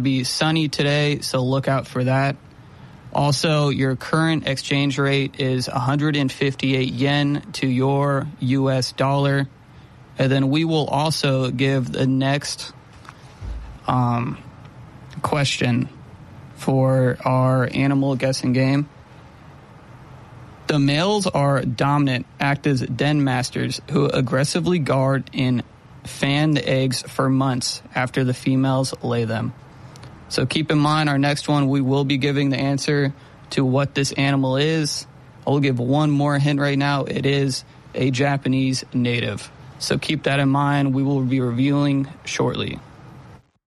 be sunny today, so look out for that. Also, your current exchange rate is 158 yen to your U.S. dollar. And then we will also give the next question for our animal guessing game. The males are dominant, act as den masters who aggressively guard and fan the eggs for months after the females lay them. So keep in mind, our next one, we will be giving the answer to what this animal is. I'll give one more hint right now. It is a Japanese native. So keep that in mind. We will be reviewing shortly.